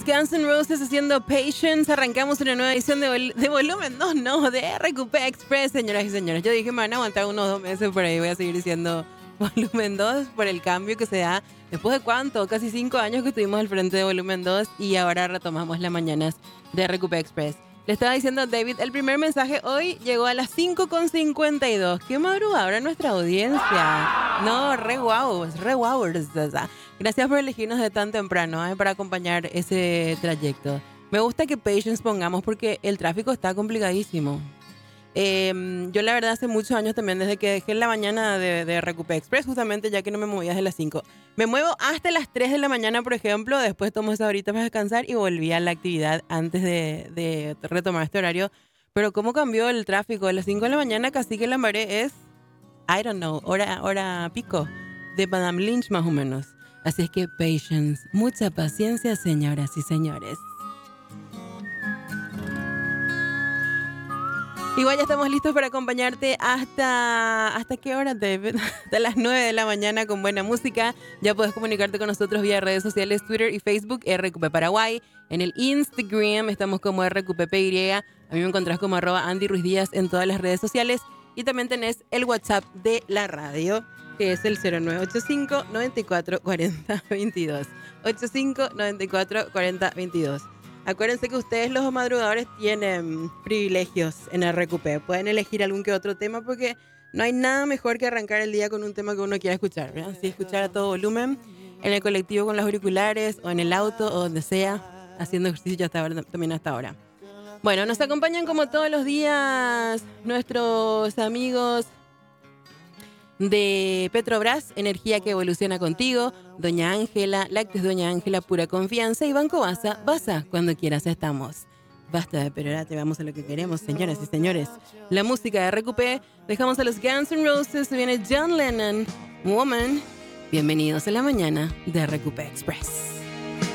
Guns N' Roses haciendo Patience. Arrancamos una nueva edición de Volumen 2, no, de RQP Express, señoras y señores. Yo dije, me van a aguantar unos 2 meses por ahí. Voy a seguir diciendo Volumen 2 por el cambio que se da después de cuánto, casi 5 años que estuvimos al frente de Volumen 2 y ahora retomamos las mañanas de RQP Express. Le estaba diciendo a David, el primer mensaje hoy llegó a las 5:52. Qué madrugadora nuestra audiencia. No, re wow. Gracias por elegirnos de tan temprano para acompañar ese trayecto. Me gusta que Patience pongamos porque el tráfico está complicadísimo. Yo la verdad hace muchos años también, desde que dejé la mañana de RQP Express, justamente ya que no me movía desde las 5. Me muevo hasta las 3 de la mañana, por ejemplo, después tomo esa horita para descansar y volví a la actividad antes de retomar este horario. Pero cómo cambió el tráfico de las 5 de la mañana, casi que la Lambaré es, I don't know, hora pico de Madame Lynch más o menos. Así es que patience, mucha paciencia, señoras y señores. Igual ya estamos listos para acompañarte ¿hasta qué hora, David? Hasta las 9 de la mañana con buena música. Ya puedes comunicarte con nosotros vía redes sociales, Twitter y Facebook, RQP Paraguay. En el Instagram estamos como RQPPY. A mí me encontrás como @Andy Ruiz Díaz en todas las redes sociales. Y también tenés el WhatsApp de la radio, que es el 0985 94 40 22. 85 94 40 22. Acuérdense que ustedes los madrugadores tienen privilegios en RQP. Pueden elegir algún que otro tema porque no hay nada mejor que arrancar el día con un tema que uno quiera escuchar, ¿verdad? Así escuchar a todo volumen, en el colectivo con los auriculares o en el auto o donde sea, haciendo ejercicio también hasta ahora. Bueno, nos acompañan como todos los días nuestros amigos de Petrobras, energía que evoluciona contigo, Doña Ángela, Lácteos Doña Ángela, pura confianza, y Banco Basa, cuando quieras estamos. Basta de perorate, vamos a lo que queremos, señoras y señores. La música de RQP, dejamos a los Guns N' Roses, viene John Lennon, Woman. Bienvenidos a la mañana de RQP Express.